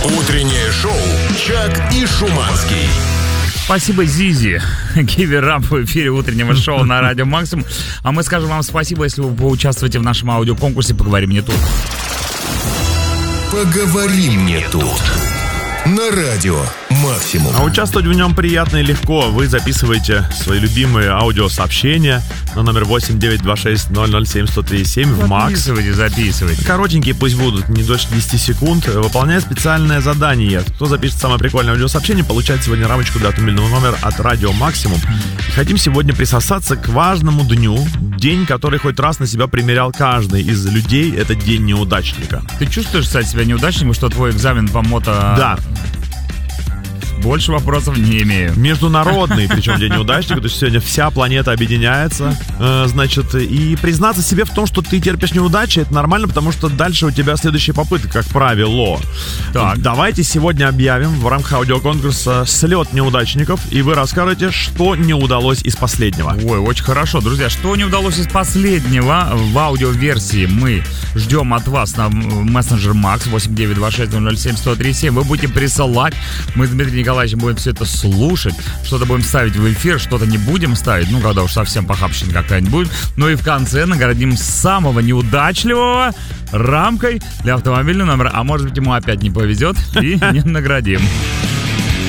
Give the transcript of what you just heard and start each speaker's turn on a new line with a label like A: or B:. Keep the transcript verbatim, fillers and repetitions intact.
A: Утреннее шоу «Чак и Шуманский».
B: Спасибо, Зизи. Киви-рап в эфире утреннего шоу на Радио Максимум. А мы скажем вам спасибо, если вы поучаствуете в нашем аудиоконкурсе «Поговори мне тут».
A: «Поговори мне тут» на Радио Максимум.
C: А участвовать в нем приятно и легко. Вы записываете свои любимые аудиосообщения на номер восемь девять два шесть ноль ноль семь сто три семь в Макс.
B: Записывайте, записывайте.
C: Коротенькие пусть будут, не дольше десяти секунд. Выполняя специальное задание. Кто запишет самое прикольное аудиосообщение, получает сегодня рамочку для автомобильного номера от Радио Максимум. И хотим сегодня присосаться к важному дню. День, который хоть раз на себя примерял каждый из людей. Это день неудачника.
B: Ты чувствуешь, кстати, себя неудачником, что твой экзамен по мото...
C: Да.
B: Больше вопросов не имею.
C: Международный, причем день неудачника. То есть сегодня вся планета объединяется. Э, значит, и признаться себе в том, что ты терпишь неудачи, это нормально, потому что дальше у тебя следующая попытка, как правило.
B: Так.
C: Давайте сегодня объявим в рамках аудиоконкурса слет неудачников, и вы расскажете, что не удалось из последнего.
B: Ой, очень хорошо. Друзья, что не удалось из последнего в аудиоверсии мы ждем от вас на мессенджер Макс восемь девять два шесть ноль ноль семь сто три семь. Вы будете присылать. Мы с Дмитрием Николаевичем будем все это слушать. Что-то будем ставить в эфир, что-то не будем ставить. Ну, когда уж совсем похабщина какая-нибудь будет. Ну и в конце наградим самого неудачливого рамкой для автомобильного номера. А может быть, ему опять не повезет и не наградим.